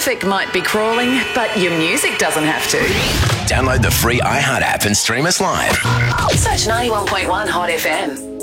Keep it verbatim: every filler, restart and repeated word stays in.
traffic might be crawling, but your music doesn't have to. Download the free iHeart app and stream us live. Search ninety-one point one Hot F M.